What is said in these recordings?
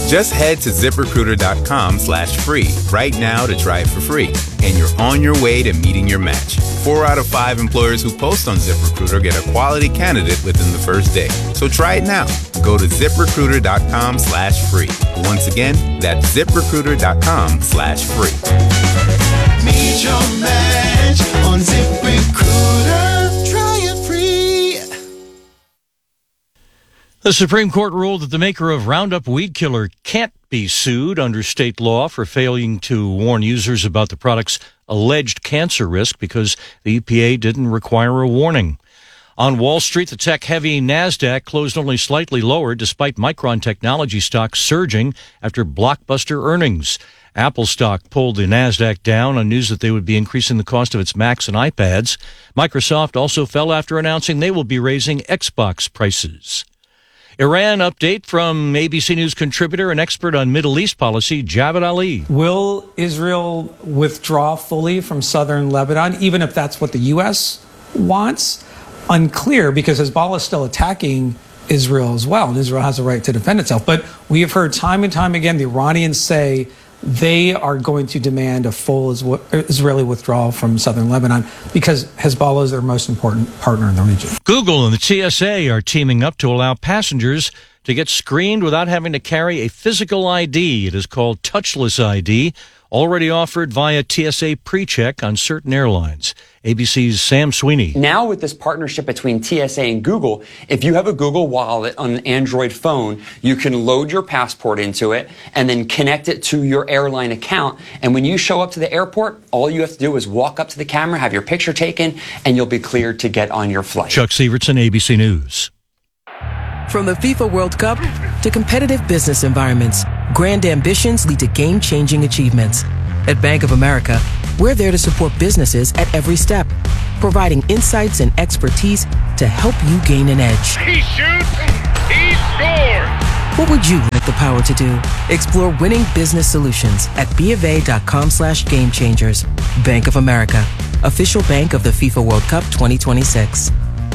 Just head to ZipRecruiter.com/free right now to try it for free. And you're on your way to meeting your match. 4 out of 5 employers who post on ZipRecruiter get a quality candidate within the first day. So try it now. Go to ZipRecruiter.com/free. Once again, that's ZipRecruiter.com/free. Meet your match on ZipRecruiter. Try it free. The Supreme Court ruled that the maker of Roundup weed killer can't be sued under state law for failing to warn users about the product's alleged cancer risk because the EPA didn't require a warning. On Wall Street, the tech-heavy NASDAQ closed only slightly lower despite Micron Technology stock surging after blockbuster earnings. Apple stock pulled the NASDAQ down on news that they would be increasing the cost of its Macs and iPads. Microsoft also fell after announcing they will be raising Xbox prices. Iran update from ABC News contributor and expert on Middle East policy, Javad Ali. Will Israel withdraw fully from southern Lebanon, even if that's what the U.S. wants? Unclear, because Hezbollah is still attacking Israel as well, and Israel has a right to defend itself. But we have heard time and time again the Iranians say they are going to demand a full Israeli withdrawal from southern Lebanon because Hezbollah is their most important partner in the region. Google and the TSA are teaming up to allow passengers to get screened without having to carry a physical ID. It is called Touchless ID, already offered via TSA PreCheck on certain airlines. ABC's Sam Sweeney. Now with this partnership between TSA and Google, if you have a Google Wallet on an Android phone, you can load your passport into it and then connect it to your airline account. And when you show up to the airport, all you have to do is walk up to the camera, have your picture taken, and you'll be cleared to get on your flight. Chuck Sievertson, ABC News. From the FIFA World Cup to competitive business environments, grand ambitions lead to game-changing achievements. At Bank of America, we're there to support businesses at every step, providing insights and expertise to help you gain an edge. He shoots, he scores! What would you like the power to do? Explore winning business solutions at BofA.com/gamechangers. Bank of America, official bank of the FIFA World Cup 2026.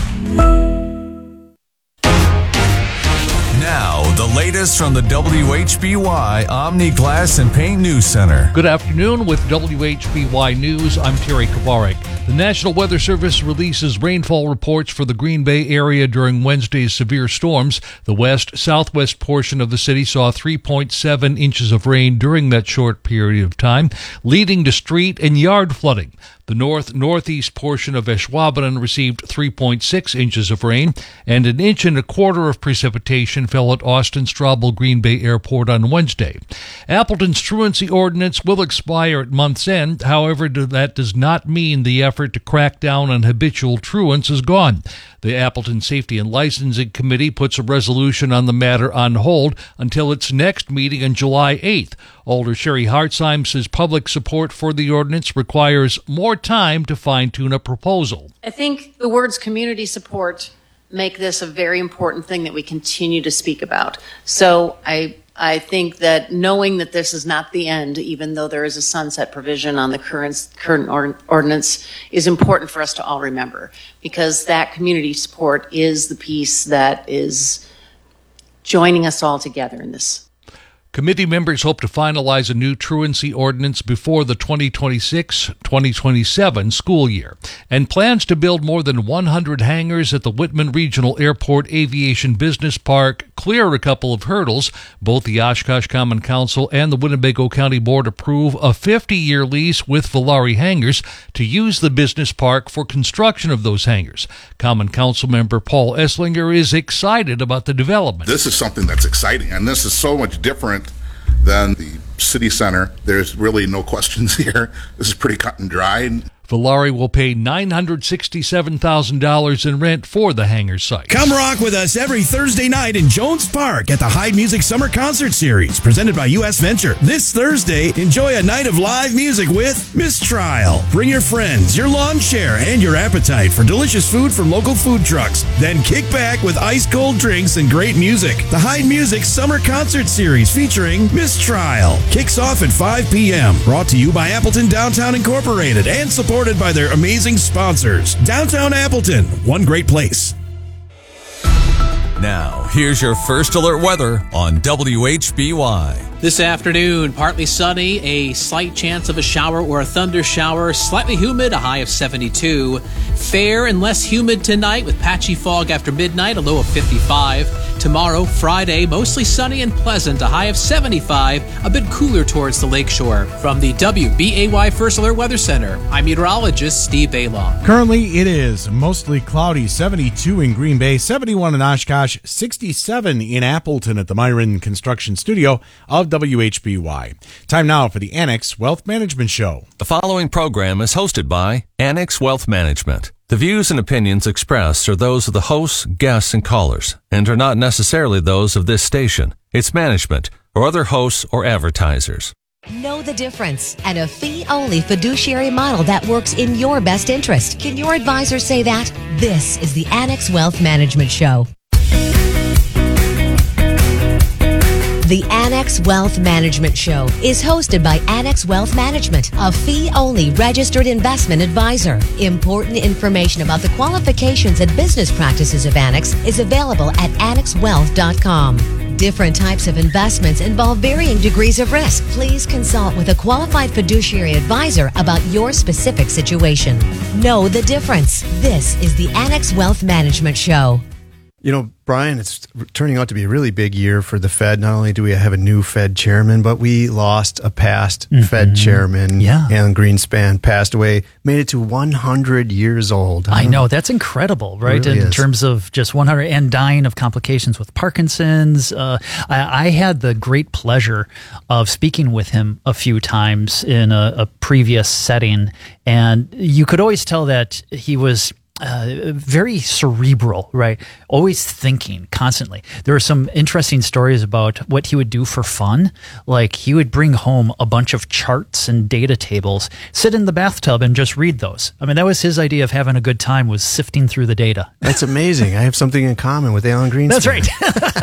Now, the latest from the WHBY Omni Glass and Paint News Center. Good afternoon with WHBY News. I'm Terry Kavarek. The National Weather Service releases rainfall reports for the Green Bay area during Wednesday's severe storms. The west-southwest portion of the city saw 3.7 inches of rain during that short period of time, leading to street and yard flooding. The north-northeast portion of Ashwaubenon received 3.6 inches of rain, and 1.25 inches of precipitation fell at Austin Straubel Green Bay Airport on Wednesday. Appleton's truancy ordinance will expire at month's end. However, that does not mean the effort to crack down on habitual truants is gone. The Appleton Safety and Licensing Committee puts a resolution on the matter on hold until its next meeting on July 8th. Alder Sherry Hartzheim says public support for the ordinance requires more time to fine-tune a proposal. I think the words community support make this a very important thing that we continue to speak about. So I think that knowing that this is not the end, even though there is a sunset provision on the current ordinance, is important for us to all remember, because that community support is the piece that is joining us all together in this. Committee members hope to finalize a new truancy ordinance before the 2026-2027 school year, and plans to build more than 100 hangars at the Whitman Regional Airport Aviation Business Park clear a couple of hurdles. Both the Oshkosh Common Council and the Winnebago County Board approve a 50-year lease with Valari Hangars to use the business park for construction of those hangars. Common Council member Paul Esslinger is excited about the development. This is something that's exciting, and this is so much different than the city center. There's really no questions here. This is pretty cut and dry. Valari will pay $967,000 in rent for the hangar site. Come rock with us every Thursday night in Jones Park at the Hyde Music Summer Concert Series, presented by U.S. Venture. This Thursday, enjoy a night of live music with Mistrial. Bring your friends, your lawn chair, and your appetite for delicious food from local food trucks. Then kick back with ice-cold drinks and great music. The Hyde Music Summer Concert Series featuring Mistrial kicks off at 5 p.m. Brought to you by Appleton Downtown Incorporated and supported by their amazing sponsors. Downtown Appleton, one great place. Now, here's your first alert weather on WHBY. This afternoon, partly sunny, a slight chance of a shower or a thunder shower, slightly humid, a high of 72. Fair and less humid tonight with patchy fog after midnight, a low of 55. Tomorrow, Friday, mostly sunny and pleasant, a high of 75, a bit cooler towards the lakeshore. From the WBAY First Alert Weather Center, I'm meteorologist Steve Baylon. Currently, it is mostly cloudy, 72 in Green Bay, 71 in Oshkosh, 67 in Appleton at the Myron Construction Studio of WHBY. Time now for the Annex Wealth Management Show. The following program is hosted by Annex Wealth Management. The views and opinions expressed are those of the hosts, guests, and callers, and are not necessarily those of this station, its management, or other hosts or advertisers. Know the difference and a fee-only fiduciary model that works in your best interest. Can your advisor say that? This is the Annex Wealth Management Show. The Annex Wealth Management Show is hosted by Annex Wealth Management, a fee-only registered investment advisor. Important information about the qualifications and business practices of Annex is available at annexwealth.com. Different types of investments involve varying degrees of risk. Please consult with a qualified fiduciary advisor about your specific situation. Know the difference. This is the Annex Wealth Management Show. You know, Brian, it's turning out to be a really big year for the Fed. Not only do we have a new Fed chairman, but we lost a past Fed chairman. Yeah. Alan Greenspan passed away, made it to 100 years old. I know. That's incredible, right? It really in is. terms of just 100 and dying of complications with Parkinson's. I had the great pleasure of speaking with him a few times in a previous setting. And you could always tell that he was very cerebral, right? Always thinking constantly. There are some interesting stories about what he would do for fun. Like he would bring home a bunch of charts and data tables, sit in the bathtub and just read those. I mean, that was his idea of having a good time, was sifting through the data. That's amazing. I have something in common with Alan Greenspan. That's right.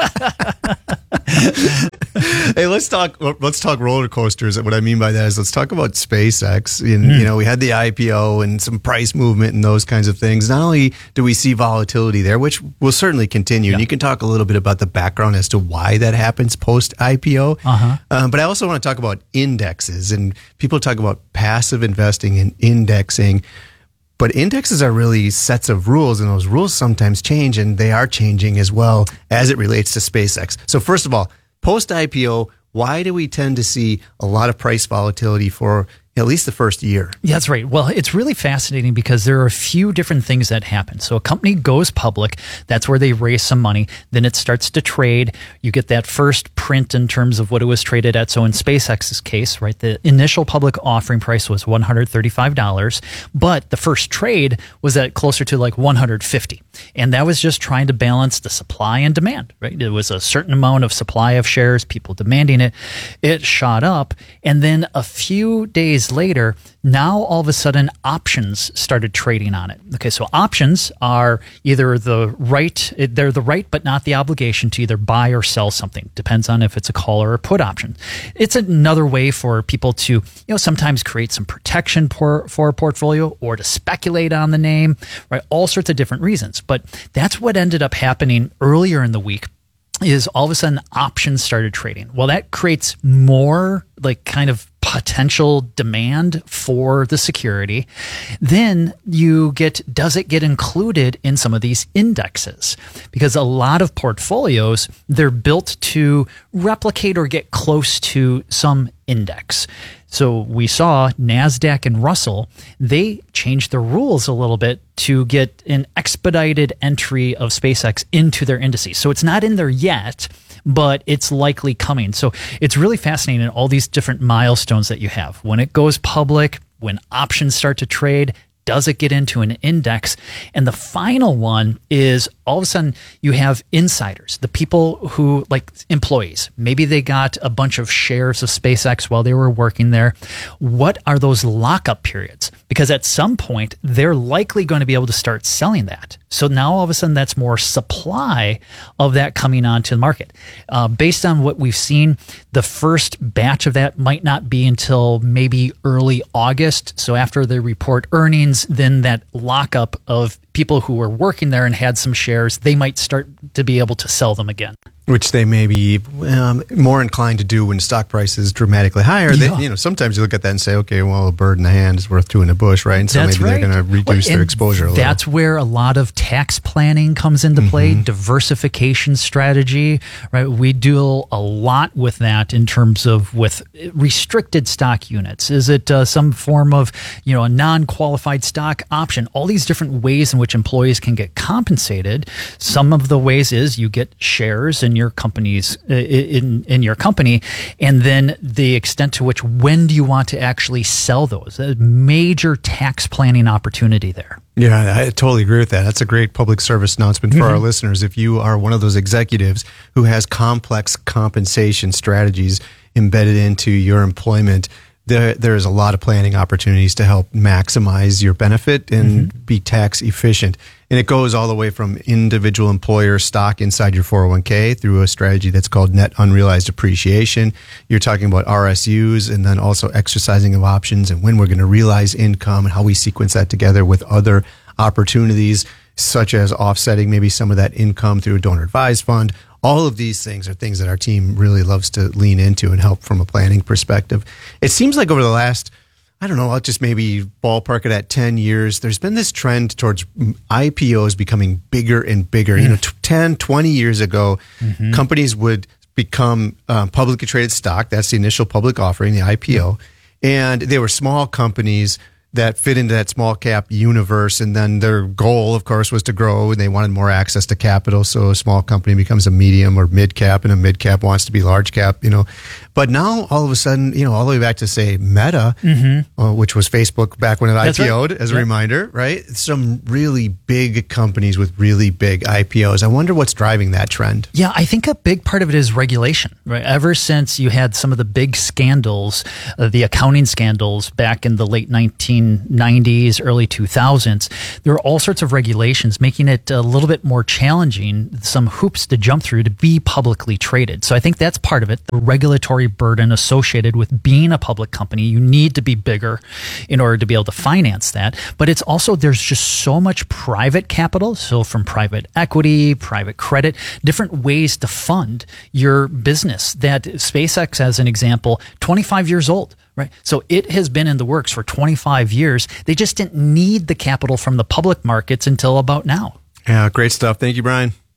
Hey, let's talk roller coasters. What I mean by that is let's talk about SpaceX. And, you know, we had the IPO and some price movement and those kinds of things. Not only do we see volatility there, which will certainly continue, and you can talk a little bit about the background as to why that happens post-IPO. But I also want to talk about indexes. And people talk about passive investing and indexing. But indexes are really sets of rules, and those rules sometimes change, and they are changing as well as it relates to SpaceX. So first of all, post-IPO, why do we tend to see a lot of price volatility for at least the first year? Yeah, that's right. Well, it's really fascinating because there are a few different things that happen. So a company goes public. That's where they raise some money. Then it starts to trade. You get that first print in terms of what it was traded at. So in SpaceX's case, right, the initial public offering price was $135, but the first trade was at closer to like $150. And that was just trying to balance the supply and demand, right? It was a certain amount of supply of shares, people demanding it. It shot up. And then a few days later, now all of a sudden options started trading on it. Okay, so options are either they're the right but not the obligation to either buy or sell something. Depends on if it's a call or a put option. It's another way for people to, sometimes create some protection for a portfolio or to speculate on the name, right? All sorts of different reasons. But that's what ended up happening earlier in the week. Is all of a sudden options started trading. Well, that creates more like kind of potential demand for the security. Then you get, does it get included in some of these indexes? Because a lot of portfolios, they're built to replicate or get close to some index. So we saw NASDAQ and Russell, they changed the rules a little bit to get an expedited entry of SpaceX into their indices. So it's not in there yet, but it's likely coming. So it's really fascinating, all these different milestones that you have. When it goes public, when options start to trade, does it get into an index? And the final one is all of a sudden you have insiders, the people who, like employees, maybe they got a bunch of shares of SpaceX while they were working there. What are those lockup periods? Because at some point, they're likely going to be able to start selling that. So now all of a sudden that's more supply of that coming onto the market. Based on what we've seen, the first batch of that might not be until maybe early August. So after they report earnings, then that lockup of people who were working there and had some shares, they might start to be able to sell them again. Which they may be more inclined to do when stock price is dramatically higher. Yeah. They, sometimes you look at that and say, okay, well, a bird in the hand is worth two in the bush, right? And so That's maybe right. they're going to reduce their exposure a little. That's where a lot of tax planning comes into play, diversification strategy, right? We do a lot with that in terms of with restricted stock units. Is it some form of, a non-qualified stock option? All these different ways in which employees can get compensated. Some of the ways is you get shares in your company's in your company, and then the extent to which when do you want to actually sell those? A major tax planning opportunity there. Yeah, I totally agree with that. That's a great public service announcement for our listeners. If you are one of those executives who has complex compensation strategies embedded into your employment, there's a lot of planning opportunities to help maximize your benefit and be tax efficient. And it goes all the way from individual employer stock inside your 401k through a strategy that's called net unrealized appreciation. You're talking about RSUs and then also exercising of options and when we're going to realize income and how we sequence that together with other opportunities, such as offsetting maybe some of that income through a donor advised fund. All of these things are things that our team really loves to lean into and help from a planning perspective. It seems like over the last, I'll just maybe ballpark it at 10 years, there's been this trend towards IPOs becoming bigger and bigger. 10, 20 years ago, companies would become publicly traded stock. That's the initial public offering, the IPO. And they were small companies that fit into that small cap universe. And then their goal, of course, was to grow, and they wanted more access to capital. So a small company becomes a medium or mid cap, and a mid cap wants to be large cap, But now all of a sudden, all the way back to say Meta, which was Facebook back when it IPO'd, as a reminder, right? Some really big companies with really big IPOs. I wonder what's driving that trend. Yeah, I think a big part of it is regulation, right? Ever since you had some of the big scandals, the accounting scandals back in the late 1990s, early 2000s, there were all sorts of regulations making it a little bit more challenging, some hoops to jump through to be publicly traded. So I think that's part of it, the regulatory burden associated with being a public company. You need to be bigger in order to be able to finance that. But it's also, there's just so much private capital. So from private equity, private credit, different ways to fund your business that SpaceX, as an example, 25 years old. Right. So it has been in the works for 25 years. They just didn't need the capital from the public markets until about now. Yeah, great stuff. Thank you, Brian.